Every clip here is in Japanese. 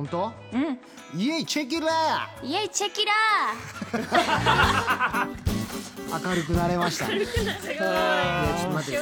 本当？ うん。 イエイチェキライエイチェキラー。明るくなれましたね。 すごい。 ちょっと待って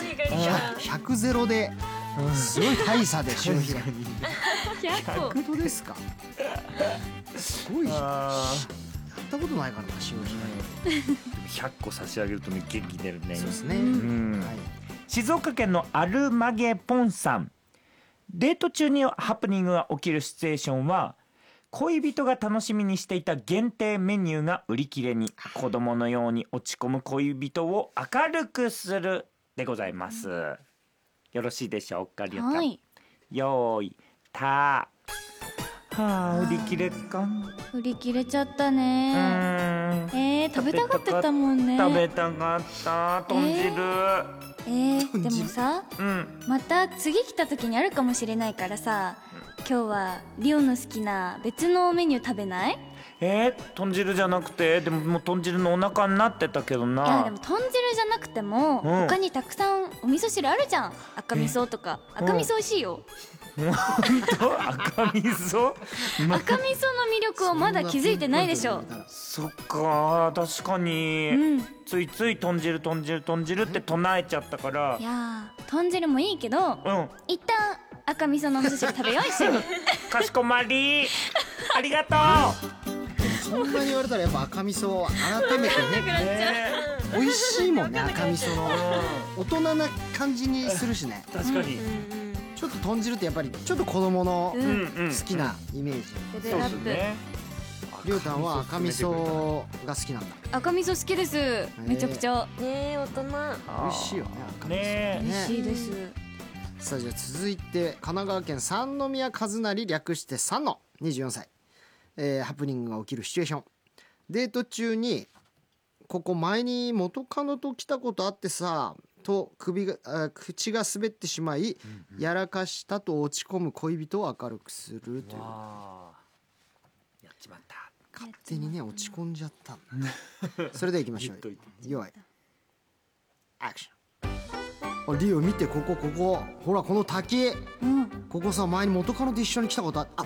、100ゼロですごい大差で潮干狩り。100度ですか。すごい。やったことないからな、潮干狩り。 100個差し上げるとね、元気出るね。 そうですね。 静岡県のアルマゲポンさん。デート中にハプニングが起きるシチュエーションは、恋人が楽しみにしていた限定メニューが売り切れに、子供のように落ち込む恋人を明るくするでございます。よろしいでしょうか、りょうたん。 はい。 よーい、たー。売り切れか。 売り切れちゃったね。食べたがってたもんね。 食べたかった豚汁。 でもさ、また次来た時にあるかもしれないからさ、今日はリオの好きな別のメニュー食べない？ 豚汁じゃなくて、でももう豚汁のお腹になってたけどな。 いやでも豚汁じゃなくても、他にたくさんお味噌汁あるじゃん。赤味噌とか。赤味噌美味しいよ。 本当？赤味噌？ 赤味噌の魅力をまだ気づいてないでしょ。 そっか、確かに、ついつい豚汁豚汁豚汁って唱えちゃったから。 いやー、豚汁もいいけど、一旦赤味噌のお味噌汁食べよう一緒に。 かしこまり。ありがとそんなに言われたらやっぱ赤味噌改めてね、美味しいもんね。赤味噌の大人な感じにするしね。 確かに。 ちょっと豚汁ってやっぱりちょっと子供の好きなイメージ。 レベルアップ。 りょうたんは赤味噌が好きなんだ。 赤味噌好きです。めちゃくちゃ。 大人。 美味しいよね、赤味噌。 美味しいです。 さあ、じゃあ続いて神奈川県三宮和成、略して三の24歳。ハプニングが起きるシチュエーション。デート中にここ前に元カノと来たことあってさと口が滑ってしまい、やらかしたと落ち込む恋人を明るくするという。 やっちまった。 勝手にね落ち込んじゃったんだ。それでは行きましょう。よいアクション。リオ見て、ここほらこの滝、ここさ前に元カノと一緒に来たことあっ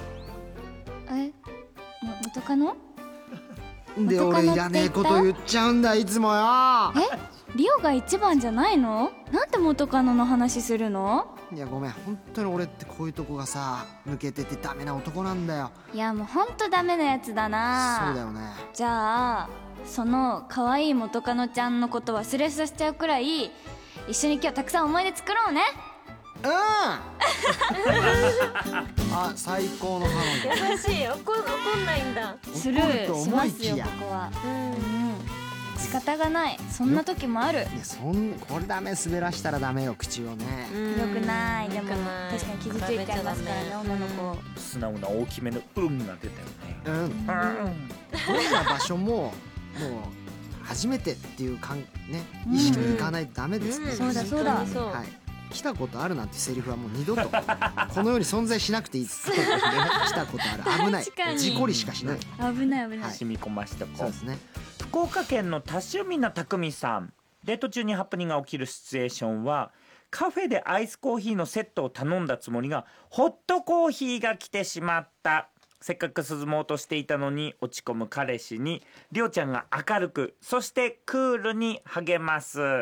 元カノで、俺いらねえこと言っちゃうんだいつもよ。 リオが一番じゃないの？なんで元カノの話するの？ いやごめん、本当に俺ってこういうとこがさ抜けててダメな男なんだよ。 いやもうほんとダメなやつだな。 そうだよね。じゃあその可愛い元カノちゃんのこと忘れさせちゃうくらい一緒に今日たくさん思い出作ろうね。あ、 最高の彼女。優しい。怒んないんだ。 スルーしますよ、ここは。仕方がない。そんな時もある。 これダメ、滑らしたらダメよ、口をね。 よくない。でも確かに傷ついちゃいますからね、女の子。 素直な大きめの運が出たよね。 どんな場所ももう初めてっていう意識でいかないとダメですね。 そうだそうだ。 来たことあるなんてセリフはもう二度とこの世に存在しなくていいです。来たことある、危ない、事故りしかしない。 危ない危ない。 染み込ましてこう。 そうですね。 福岡県の多趣味な匠さん。デート中にハプニングが起きるシチュエーションは、カフェでアイスコーヒーのセットを頼んだつもりがホットコーヒーが来てしまった。せっかく涼もうとしていたのに落ち込む彼氏にりょうちゃんが明るく、そしてクールに励ます。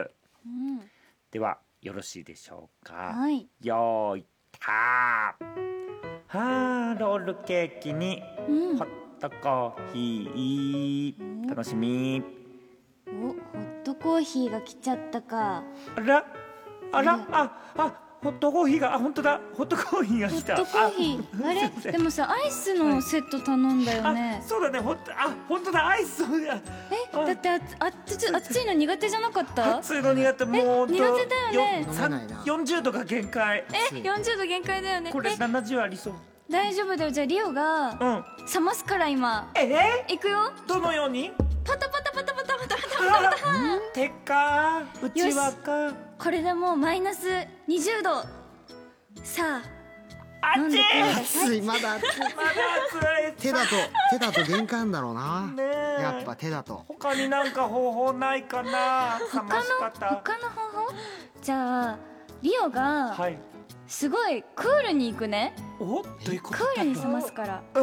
ではよろしいでしょうか。よーいたー。ロールケーキにホットコーヒー、楽しみ。 ホットコーヒーが来ちゃったか。 ホットコーヒーが、本当だ、ホットコーヒーが来た。 ホットコーヒー、あれでもさ、アイスのセット頼んだよね。 そうだね、本当だ、アイス。 だって暑いの苦手じゃなかった？ 暑いの苦手、もう苦手だよね。 40度が限界。 40度限界だよね。 これ70ありそう。 大丈夫だよ。じゃあリオが冷ますから今。いくよ。 どのように？ パタパタパタパタパタパタパタ。 てかうちわか。 これでもうマイナス20度。さあ、 暑い、まだ暑い。手だと限界なんだろうな。やっぱ手だと。 他になんか方法ないかな。 他の方法？じゃあリオがすごいクールにいくね。 どういうこと？ クールに冷ますから。